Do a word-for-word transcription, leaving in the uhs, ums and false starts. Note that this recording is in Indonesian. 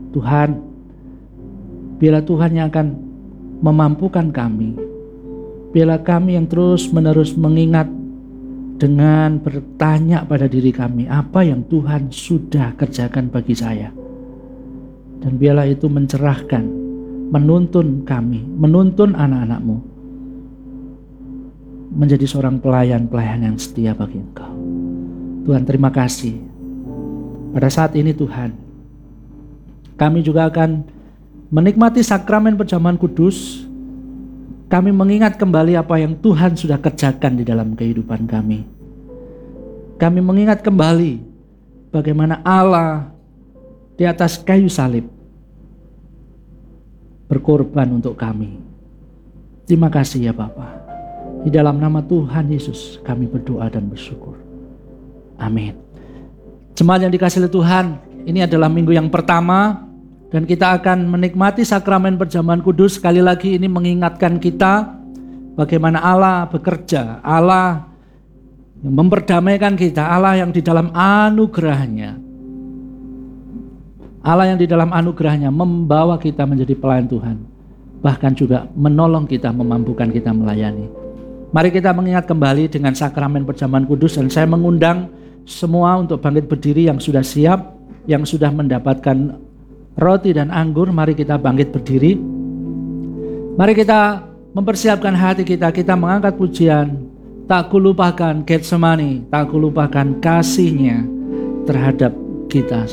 Tuhan, biarlah Tuhan yang akan memampukan kami. Biarlah kami yang terus menerus mengingat dengan bertanya pada diri kami, apa yang Tuhan sudah kerjakan bagi saya. Dan biarlah itu mencerahkan, menuntun kami, menuntun anak-anak-Mu menjadi seorang pelayan-pelayan yang setia bagi Engkau. Tuhan, terima kasih. Pada saat ini Tuhan, kami juga akan menikmati sakramen perjamuan kudus. Kami mengingat kembali apa yang Tuhan sudah kerjakan di dalam kehidupan kami. Kami mengingat kembali bagaimana Allah di atas kayu salib berkorban untuk kami. Terima kasih ya Bapa. Di dalam nama Tuhan Yesus kami berdoa dan bersyukur. Amin. Jemaat yang dikasihi Tuhan, ini adalah minggu yang pertama dan kita akan menikmati sakramen perjamuan kudus. Sekali lagi ini mengingatkan kita bagaimana Allah bekerja, Allah yang memperdamaikan kita, Allah yang di dalam anugerahnya, Allah yang di dalam anugerahnya membawa kita menjadi pelayan Tuhan, bahkan juga menolong kita, memampukan kita melayani. Mari kita mengingat kembali dengan sakramen perjamuan kudus, dan saya mengundang semua untuk bangkit berdiri yang sudah siap, yang sudah mendapatkan roti dan anggur. Mari kita bangkit berdiri. Mari kita mempersiapkan hati kita. Kita mengangkat pujian. Tak kulupakan Getsemani, tak kulupakan kasihnya terhadap kita.